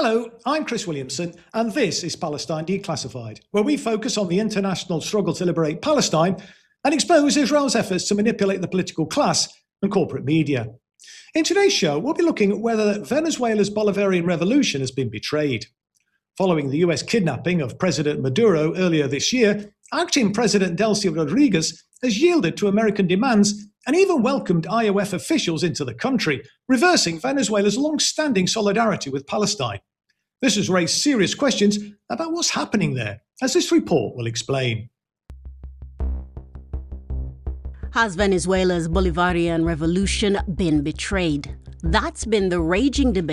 Hello, I'm Chris Williamson, and this is Palestine Declassified, where we focus on the international struggle to liberate Palestine and expose Israel's efforts to manipulate the political class and corporate media. In today's show, we'll be looking at whether Venezuela's Bolivarian revolution has been betrayed. Following the US kidnapping of President Maduro earlier this year, acting President Delcy Rodriguez has yielded to American demands and even welcomed IOF officials into the country, reversing Venezuela's long-standing solidarity with Palestine. This has raised serious questions about what's happening there, as this report will explain. Has Venezuela's Bolivarian revolution been betrayed? That's been the raging debate